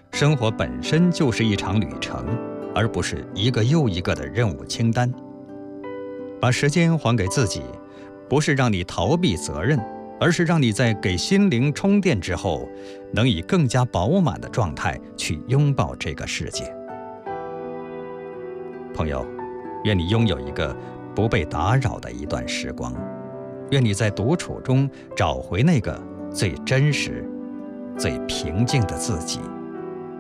生活本身就是一场旅程，而不是一个又一个的任务清单。把时间还给自己，不是让你逃避责任，而是让你在给心灵充电之后，能以更加饱满的状态去拥抱这个世界。朋友，愿你拥有一个不被打扰的一段时光，愿你在独处中找回那个最真实、最平静的自己。